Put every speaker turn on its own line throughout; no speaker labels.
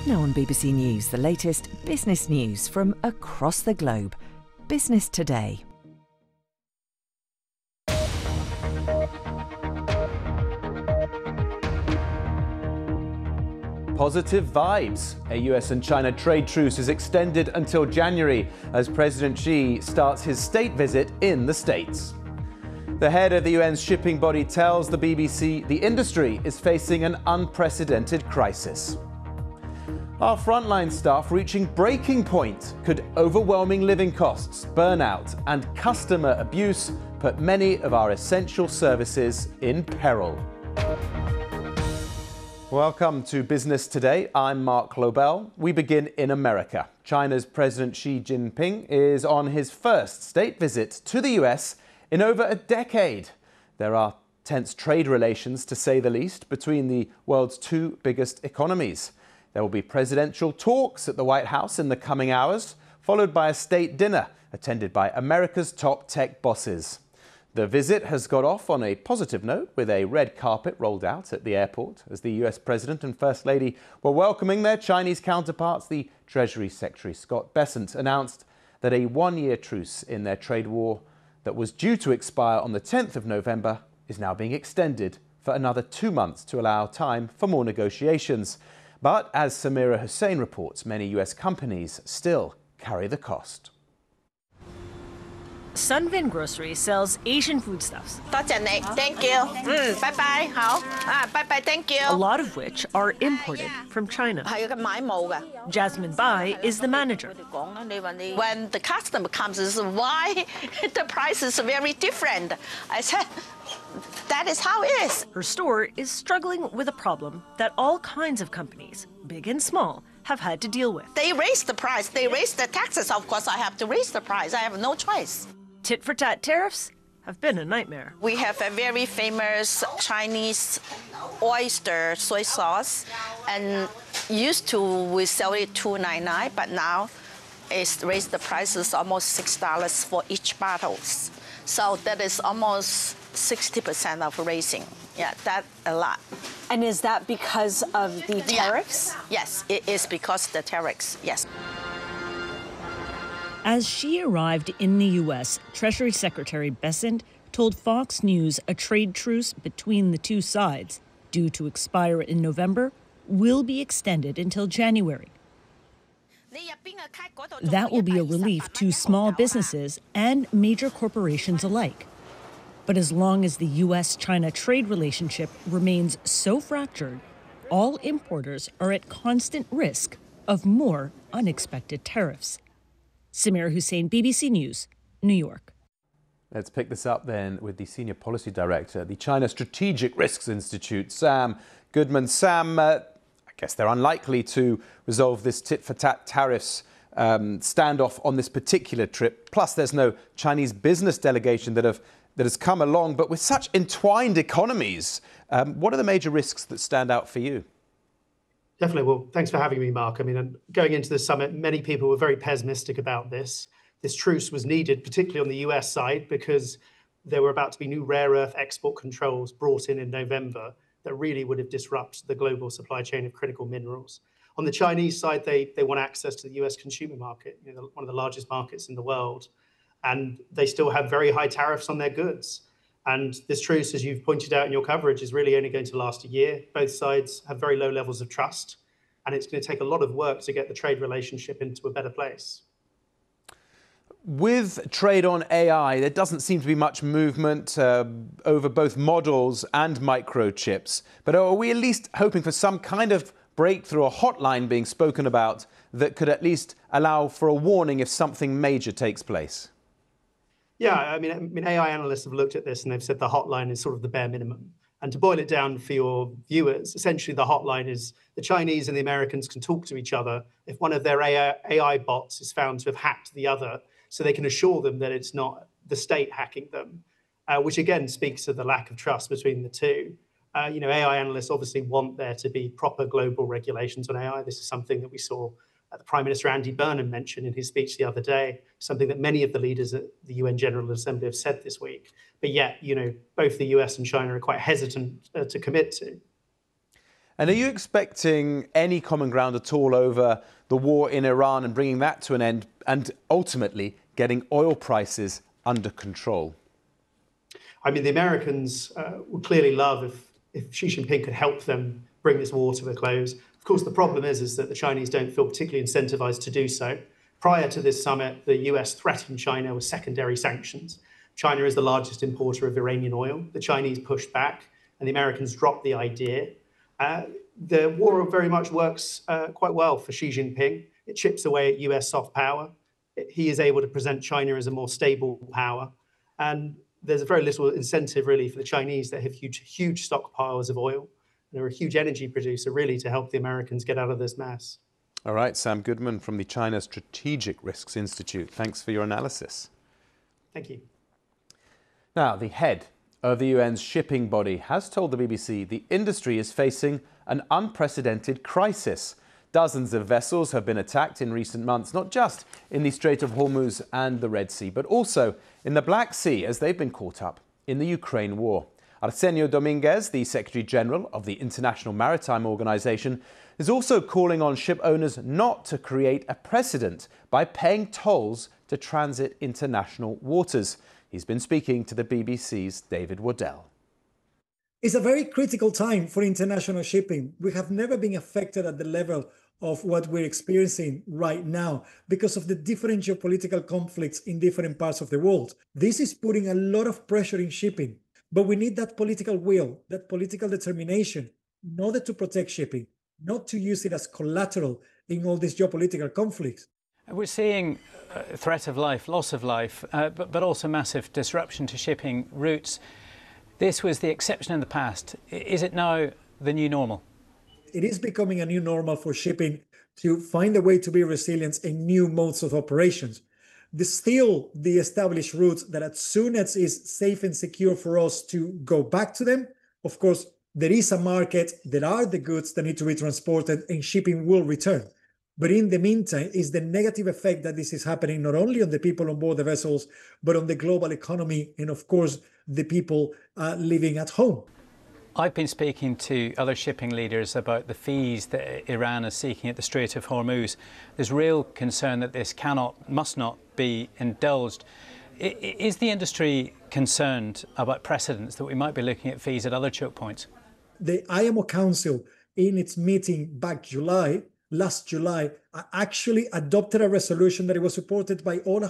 Now on BBC News, the latest business news from across the globe. Business Today.
Positive vibes. A US and China trade truce is extended until January as President Xi starts his state visit in the States. The head of the UN's shipping body tells the BBC the industry is facing an unprecedented crisis. Our frontline staff reaching breaking point. Could overwhelming living costs, burnout and customer abuse put many of our essential services in peril? Welcome to Business Today. I'm Mark Lobel. We begin in America. China's President Xi Jinping is on his first state visit to the US in over a decade. There are tense trade relations, to say the least, between the world's two biggest economies. There will be presidential talks at the White House in the coming hours, followed by a state dinner attended by America's top tech bosses. The visit has got off on a positive note with a red carpet rolled out at the airport as the US President and First Lady were welcoming their Chinese counterparts. The Treasury Secretary Scott Bessent announced that a one-year truce in their trade war that was due to expire on the 10th of November is now being extended for another 2 months to allow time for more negotiations. But as Samira Hussein reports, many US companies still carry the cost.
Sunvin Grocery sells Asian foodstuffs.
Thank you. Bye bye. Bye bye. Thank you.
A lot of which are imported from China. Jasmine Bai is the manager.
When the customer comes, is why the price is very different. I said, that is how it is.
Her store is struggling with a problem that all kinds of companies, big and small, have had to deal with.
They raise the price. They raise the taxes. Of course, I have to raise the price. I have no choice.
Tit-for-tat tariffs have been a nightmare.
We have a very famous Chinese oyster soy sauce, and used to we sell it $2.99, but now it's raised the prices almost $6 for each bottles. So that is almost 60% of raising. Yeah, that's a lot.
And is that because of the tariffs?
Yeah. Yes, it is because of the tariffs, yes.
As she arrived in the U.S., Treasury Secretary Bessent told Fox News a trade truce between the two sides, due to expire in November, will be extended until January. That will be a relief to small businesses and major corporations alike. But as long as the U.S.-China trade relationship remains so fractured, all importers are at constant risk of more unexpected tariffs. Samira Hussein, BBC News, New York.
Let's pick this up then with the Senior Policy Director at the China Strategic Risks Institute, Sam Goodman. Sam, I guess they're unlikely to resolve this tit-for-tat tariffs standoff on this particular trip. Plus, there's no Chinese business delegation that has come along. But with such entwined economies, what are the major risks that stand out for you?
Definitely. Well, thanks for having me, Mark. I mean, going into the summit, many people were very pessimistic about this. This truce was needed, particularly on the US side, because there were about to be new rare earth export controls brought in November that really would have disrupted the global supply chain of critical minerals. On the Chinese side, they want access to the US consumer market, one of the largest markets in the world. And they still have very high tariffs on their goods. And this truce, as you've pointed out in your coverage, is really only going to last a year. Both sides have very low levels of trust, and it's going to take a lot of work to get the trade relationship into a better place.
With trade on AI, there doesn't seem to be much movement over both models and microchips. But are we at least hoping for some kind of breakthrough, a hotline being spoken about that could at least allow for a warning if something major takes place?
Yeah, I mean, AI analysts have looked at this and they've said the hotline is sort of the bare minimum. And to boil it down for your viewers, essentially the hotline is the Chinese and the Americans can talk to each other if one of their AI bots is found to have hacked the other, so they can assure them that it's not the state hacking them, which again speaks to the lack of trust between the two. AI analysts obviously want there to be proper global regulations on AI. This is something that we saw the Prime Minister Andy Burnham mentioned in his speech the other day, something that many of the leaders at the UN General Assembly have said this week. But yet, both the US and China are quite hesitant to commit to.
And are you expecting any common ground at all over the war in Iran and bringing that to an end and ultimately getting oil prices under control?
I mean, the Americans would clearly love if Xi Jinping could help them bring this war to a close. Of course, the problem is that the Chinese don't feel particularly incentivized to do so. Prior to this summit, the US threatened China with secondary sanctions. China is the largest importer of Iranian oil. The Chinese pushed back, and the Americans dropped the idea. The war very much works quite well for Xi Jinping. It chips away at US soft power. He is able to present China as a more stable power. And there's very little incentive, really, for the Chinese that have huge stockpiles of oil. And they're a huge energy producer, really, to help the Americans get out of this mess.
All right, Sam Goodman from the China Strategic Risks Institute. Thanks for your analysis.
Thank you.
Now, the head of the UN's shipping body has told the BBC the industry is facing an unprecedented crisis. Dozens of vessels have been attacked in recent months, not just in the Strait of Hormuz and the Red Sea, but also in the Black Sea as they've been caught up in the Ukraine war. Arsenio Dominguez, the Secretary General of the International Maritime Organization, is also calling on ship owners not to create a precedent by paying tolls to transit international waters. He's been speaking to the BBC's David Waddell.
It's a very critical time for international shipping. We have never been affected at the level of what we're experiencing right now because of the different geopolitical conflicts in different parts of the world. This is putting a lot of pressure in shipping, but we need that political will, that political determination in order to protect shipping, not to use it as collateral in all these geopolitical conflicts.
We're seeing a threat of life, loss of life, but also massive disruption to shipping routes. This was the exception in the past. Is it now the new normal?
It is becoming a new normal for shipping to find a way to be resilient in new modes of operations. There's still the established routes that as soon as it's safe and secure for us to go back to them, of course, there is a market, there are the goods that need to be transported and shipping will return. But in the meantime, is the negative effect that this is happening not only on the people on board the vessels, but on the global economy and, of course, the people living at home.
I've been speaking to other shipping leaders about the fees that Iran is seeking at the Strait of Hormuz. There's real concern that this must not be indulged. Is the industry concerned about precedents that we might be looking at fees at other choke points?
The IMO Council, in its meeting back last July, actually adopted a resolution that it was supported by all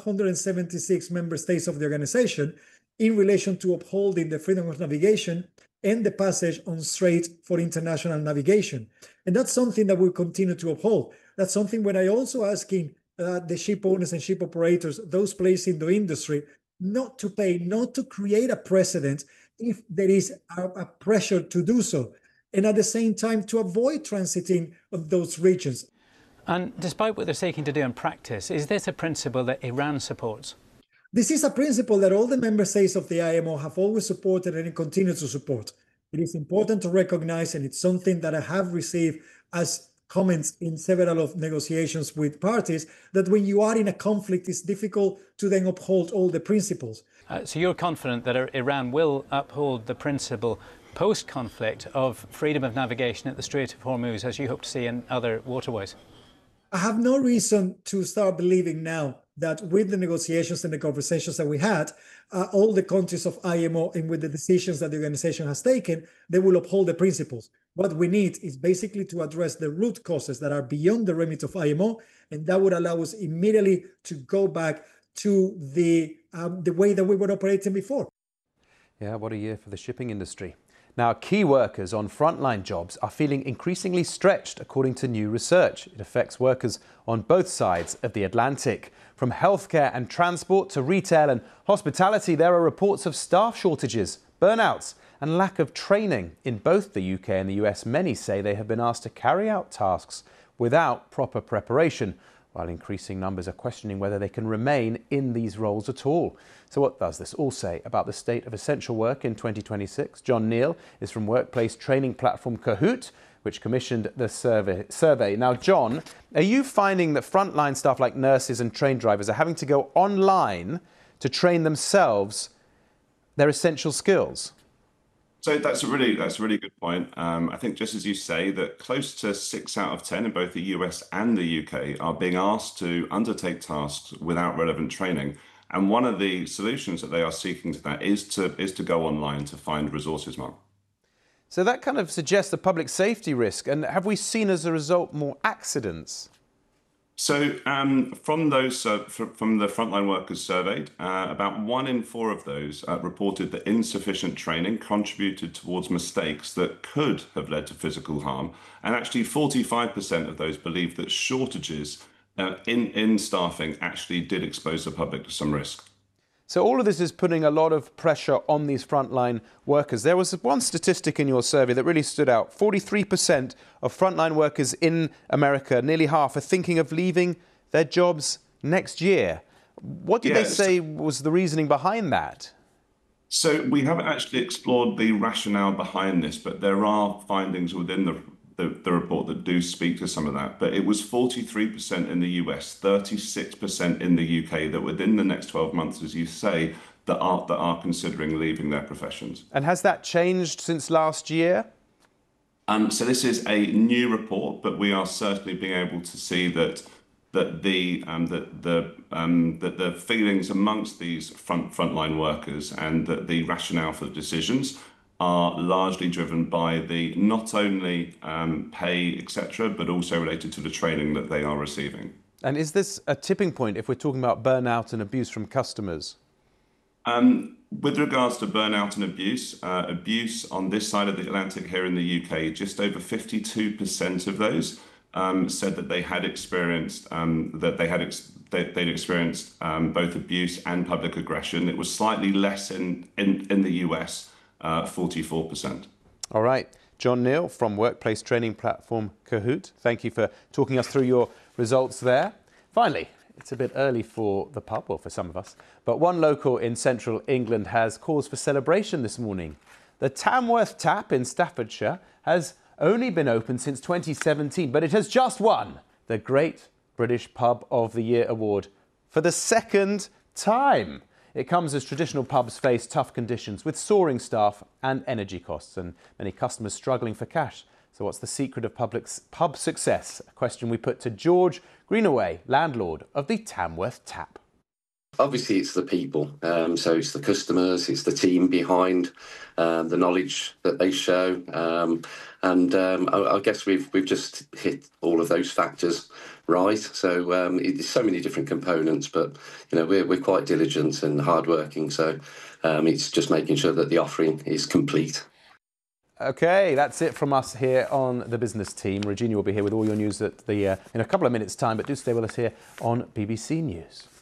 176 member states of the organization in relation to upholding the freedom of navigation and the passage on strait for international navigation. And that's something that we'll continue to uphold. That's something when I also asking the ship owners and ship operators, those placed in the industry, not to pay, not to create a precedent if there is a pressure to do so. And at the same time, to avoid transiting of those regions.
And despite what they're seeking to do in practice, is this a principle that Iran supports?
This is a principle that all the member states of the IMO have always supported and continue to support. It is important to recognize, and it's something that I have received as comments in several of negotiations with parties, that when you are in a conflict, it's difficult to then uphold all the principles.
So you're confident that Iran will uphold the principle post-conflict of freedom of navigation at the Strait of Hormuz, as you hope to see in other waterways?
I have no reason to start believing now that with the negotiations and the conversations that we had, all the countries of IMO and with the decisions that the organization has taken, they will uphold the principles. What we need is basically to address the root causes that are beyond the remit of IMO, and that would allow us immediately to go back to the way that we were operating before.
Yeah, what a year for the shipping industry. Now, key workers on frontline jobs are feeling increasingly stretched, according to new research. It affects workers on both sides of the Atlantic. From healthcare and transport to retail and hospitality, there are reports of staff shortages, burnouts, and lack of training. In both the UK and the US, many say they have been asked to carry out tasks without proper preparation, while increasing numbers are questioning whether they can remain in these roles at all. So what does this all say about the state of essential work in 2026? John Neal is from workplace training platform Kahoot, which commissioned the survey. Now, John, are you finding that frontline staff like nurses and train drivers are having to go online to train themselves their essential skills?
So that's a really good point. I think just as you say that close to 6 out of 10 in both the US and the UK are being asked to undertake tasks without relevant training. And one of the solutions that they are seeking to that is to go online to find resources, Mark.
So that kind of suggests a public safety risk. And have we seen as a result more accidents?
So from those, from the frontline workers surveyed, about 1 in 4 of those reported that insufficient training contributed towards mistakes that could have led to physical harm. And actually 45% of those believed that shortages in staffing actually did expose the public to some risk.
So all of this is putting a lot of pressure on these frontline workers. There was one statistic in your survey that really stood out. 43% of frontline workers in America, nearly half, are thinking of leaving their jobs next year. What did they say was the reasoning behind that?
So we haven't actually explored the rationale behind this, but there are findings within the report that do speak to some of that. But it was 43% in the US, 36% in the UK that within the next 12 months, as you say, that are considering leaving their professions.
And has that changed since last year?
So this is a new report, but we are certainly being able to see that the feelings amongst these frontline workers and that the rationale for the decisions are largely driven by the not only pay, etc., but also related to the training that they are receiving.
And is this a tipping point if we're talking about burnout and abuse from customers?
With regards to burnout and abuse on this side of the Atlantic here in the UK, just over 52% of those said that they had experienced they'd experienced both abuse and public aggression. It was slightly less in the US. 44%.
All right. John Neal from workplace training platform Kahoot. Thank you for talking us through your results there. Finally, it's a bit early for the pub, or for some of us, but one local in central England has cause for celebration this morning. The Tamworth Tap in Staffordshire has only been open since 2017, but it has just won the Great British Pub of the Year award for the second time. It comes as traditional pubs face tough conditions with soaring staff and energy costs and many customers struggling for cash. So what's the secret of pub success? A question we put to George Greenaway, landlord of the Tamworth Tap.
Obviously, it's the people. So it's the customers, it's the team behind, the knowledge that they show. I guess we've just hit all of those factors right. So it's so many different components, but we're quite diligent and hardworking. So it's just making sure that the offering is complete.
OK, that's it from us here on the business team. Regina will be here with all your news in a couple of minutes' time, but do stay with us here on BBC News.